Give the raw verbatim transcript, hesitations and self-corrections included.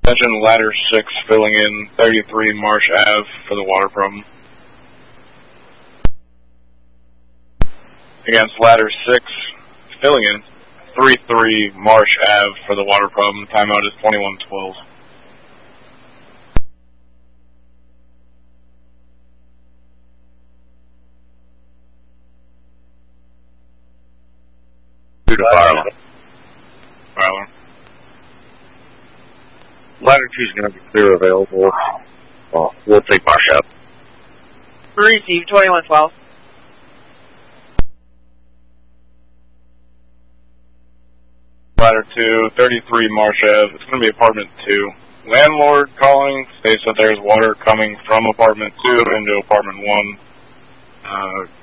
Attention, ladder six filling in thirty-three Marsh Ave for the water problem. Against ladder six filling in thirty-three Marsh Ave for the water problem. Timeout is twenty-one twelve. Due to fire alarm. Fire alarm. Ladder two is going to be clear available. Oh, we'll take Marsh Ave. Receive twenty-one twelve. Ladder two, thirty-three Marsh Ave. It's going to be apartment two. Landlord calling states that there's water coming from apartment two into apartment one. Uh,